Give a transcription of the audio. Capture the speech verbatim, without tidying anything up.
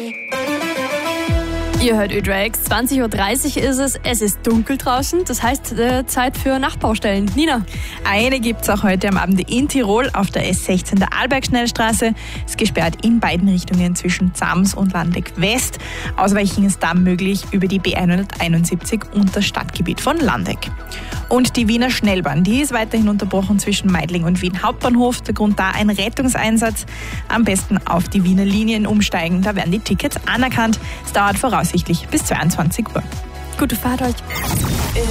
Ihr hört Ö-Drax, zwanzig Uhr dreißig ist es, es ist dunkel draußen, das heißt äh, Zeit für Nachtbaustellen. Nina? Eine gibt es auch heute am Abend in Tirol auf der S sechzehn der Arlberg-Schnellstraße. Es ist gesperrt in beiden Richtungen zwischen Zams und Landeck West. Ausweichen ist dann möglich über die B hunderteinundsiebzig und das Stadtgebiet von Landeck. Und die Wiener Schnellbahn, die ist weiterhin unterbrochen zwischen Meidling und Wien Hauptbahnhof. Der Grund da ein Rettungseinsatz. Am besten auf die Wiener Linien umsteigen, da werden die Tickets anerkannt. Es dauert voraussichtlich bis zweiundzwanzig Uhr. Gute Fahrt euch.